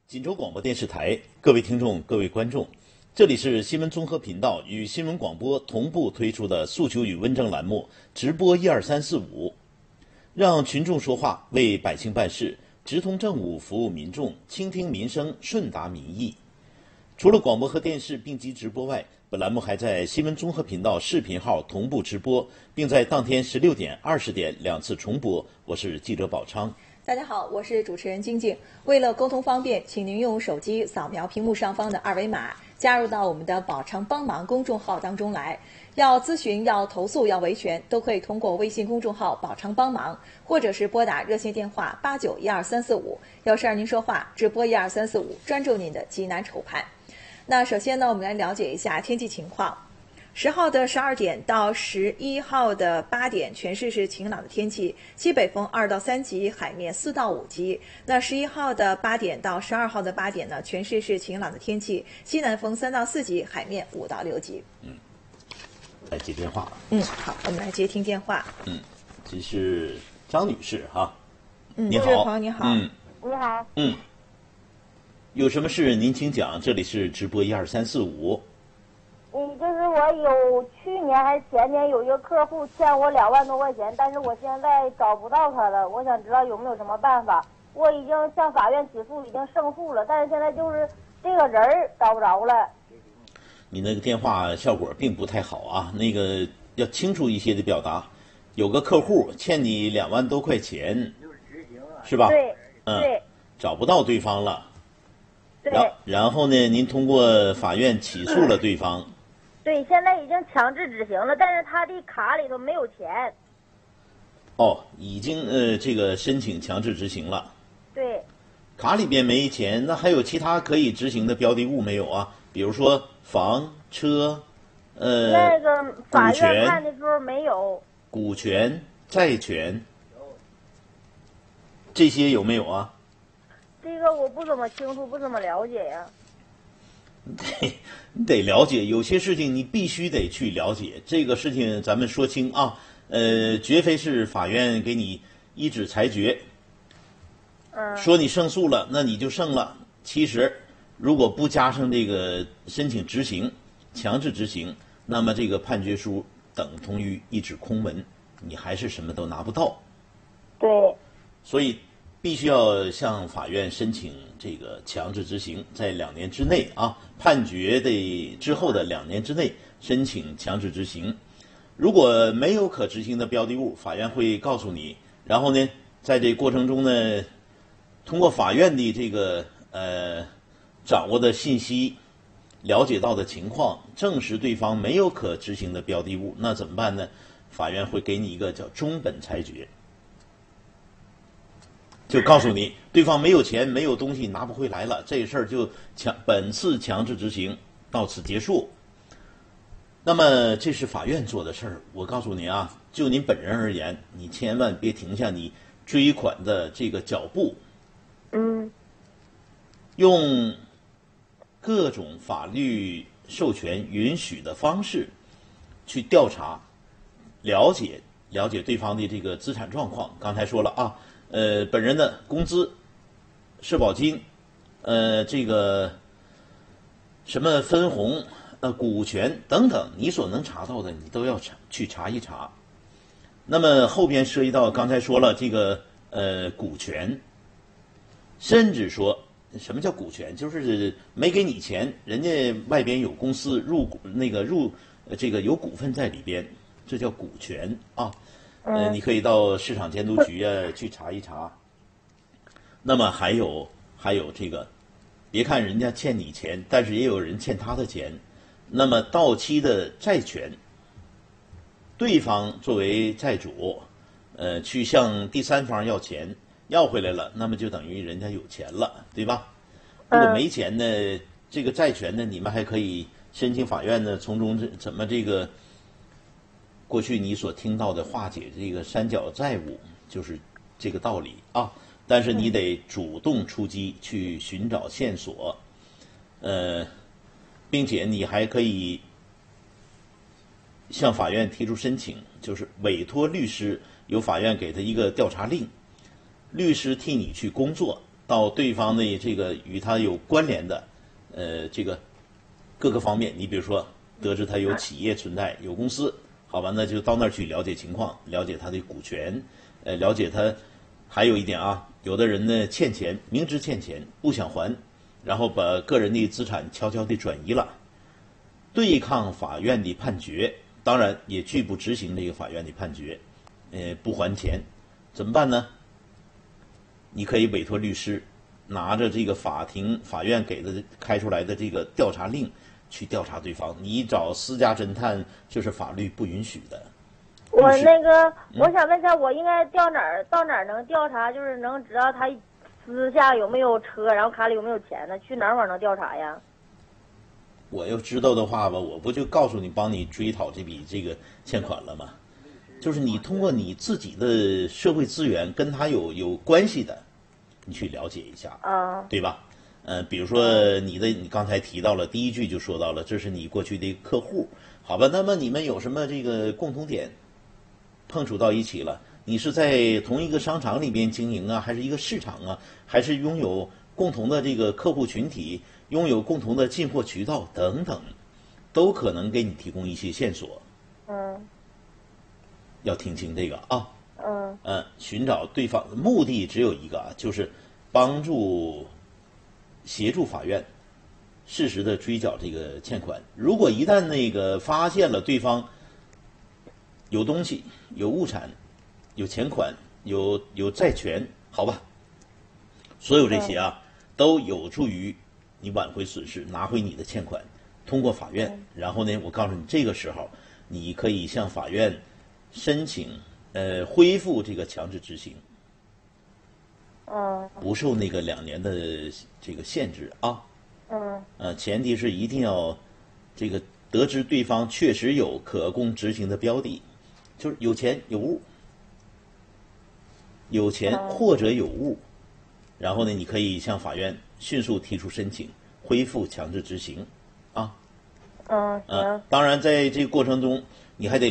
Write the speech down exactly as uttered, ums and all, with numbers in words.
锦州广播电视台，各位听众、各位观众，这里是新闻综合频道与新闻广播同步推出的诉求与问政栏目，直播一二三四五，让群众说话，为百姓办事，直通政务，服务民众，倾听民生，顺达民意。除了广播和电视并机直播外，本栏目还在新闻综合频道视频号同步直播，并在当天十六点、二十点两次重播。我是记者宝昌。 大家好，我是主持人晶晶。为了沟通方便，请您用手机扫描屏幕上方的二维码，加入到我们的宝昌帮忙公众号当中来。要咨询、要投诉、要维权，都可以通过微信公众号宝昌帮忙，或者是拨打热线电话八九一二三四五，有事儿您说话，直播一二三四五，专注您的急难愁盼。那首先呢，我们来了解一下天气情况。十号的十二点到十一号的八点，全市是晴朗的天气，西北风二到三级，海面四到五级。那十一号的八点到十二号的八点呢，全市是晴朗的天气，西南风三到四级，海面五到六级。 嗯，来接电话。 嗯，好，我们来接听电话。 嗯，这是张女士哈。 嗯， 你好， 这位朋友你好。 嗯， 你好。 嗯，有什么事您请讲，这里是直播一二三四五。 嗯，就是我有去年还是前年有一个客户欠我两万多块钱，但是我现在找不到他了，我想知道有没有什么办法。我已经向法院起诉，已经胜诉了，但是现在就是这个人儿找不着了。 你那个电话效果并不太好啊，那个要清楚一些的表达。有个客户欠你两万多块钱，是吧？ 对， 嗯， 对， 找不到对方了。 对。 然然后呢，您通过法院起诉了对方。 对，现在已经强制执行了，但是他的卡里头没有钱。 哦，已经呃这个申请强制执行了。 对。 卡里边没钱，那还有其他可以执行的标的物没有啊？比如说房、车，呃， 那个法院看的时候没有。 股权、债权，这些有没有啊？ 这个我不怎么清楚，不怎么了解呀。 对，你得了解，有些事情你必须得去了解。这个事情咱们说清啊，呃，绝非是法院给你一纸裁决， 嗯， 说你胜诉了，那你就胜了。其实，如果不加上这个申请执行、强制执行，那么这个判决书等同于一纸空文，你还是什么都拿不到。 对。 所以必须要向法院申请这个强制执行，在两年之内啊，判决的之后的两年之内申请强制执行。如果没有可执行的标的物，法院会告诉你，然后呢，在这过程中呢，通过法院的这个呃掌握的信息、了解到的情况，证实对方没有可执行的标的物，那怎么办呢？法院会给你一个叫中本裁决。就告诉你，对方没有钱，没有东西，拿不回来了，这事儿就强本次强制执行到此结束。那么这是法院做的事儿，我告诉你啊，就您本人而言，你千万别停下你追款的这个脚步， 嗯， 用各种法律授权允许的方式去调查、了解了解对方的这个资产状况。刚才说了啊。呃，本人的工资、社保金，呃，这个什么分红、呃股权等等，你所能查到的，你都要查去查一查。那么后边涉及到刚才说了这个呃股权，甚至说什么叫股权，就是没给你钱，人家外边有公司入股那个入呃这个有股份在里边，这叫股权啊。呃，你可以到市场监督局啊去查一查。那么还有还有这个，别看人家欠你钱，但是也有人欠他的钱。那么到期的债权，对方作为债主，呃，去向第三方要钱，要回来了，那么就等于人家有钱了，对吧？如果没钱呢，这个债权呢，你们还可以申请法院呢，从中怎么这个。过去你所听到的化解这个三角债务，就是这个道理啊。但是你得主动出击，去寻找线索，呃，并且你还可以向法院提出申请，就是委托律师，由法院给他一个调查令，律师替你去工作， 到对方的这个与他有关联的，呃，这个各个方面。你比如说，得知他有企业存在，有公司，好吧，那就到那儿去了解情况，了解他的股权，呃，了解他。还有一点啊，有的人呢欠钱，明知欠钱不想还，然后把个人的资产悄悄地转移了，对抗法院的判决，当然也拒不执行这个法院的判决，呃，不还钱，怎么办呢？你可以委托律师，拿着这个法庭、法院给的开出来的这个调查令去调查对方。你找私家侦探，这是法律不允许的。 我那个，我想问一下，我应该调哪儿？到哪儿能调查？就是能知道他私下有没有车，然后卡里有没有钱呢？去哪儿我能调查呀？ 我要知道的话吧，我不就告诉你，帮你追讨这笔这个欠款了吗？就是你通过你自己的社会资源跟他有有关系的，你去了解一下， 啊， 对吧？呃，比如说你的，你刚才提到了第一句就说到了，这是你过去的客户，好吧？那么你们有什么这个共同点？碰触到一起了，你是在同一个商场里边经营啊，还是一个市场啊，还是拥有共同的这个客户群体，拥有共同的进货渠道等等，都可能给你提供一些线索。 嗯， 要听清这个啊。 嗯嗯，寻找对方目的只有一个啊，就是帮助、协助法院适时的追缴这个欠款。如果一旦那个发现了对方有东西、有物产、有钱款、有有债权，好吧，所有这些啊，都有助于你挽回损失，拿回你的欠款。通过法院，然后呢，我告诉你，这个时候你可以向法院申请，呃，恢复这个强制执行， 嗯不受那个两年的这个限制啊。 嗯呃，前提是一定要这个得知对方确实有可供执行的标的。就是有钱有物，有钱或者有物，然后呢，你可以向法院迅速提出申请，恢复强制执行，啊， 嗯，行。 当然在这个过程中，你还得